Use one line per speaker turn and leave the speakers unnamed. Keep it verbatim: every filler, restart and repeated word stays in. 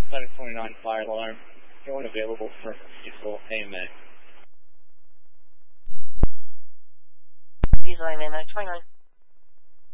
Side twenty-nine fire alarm. Going available for useful A M A.
Visual A M A twenty-nine.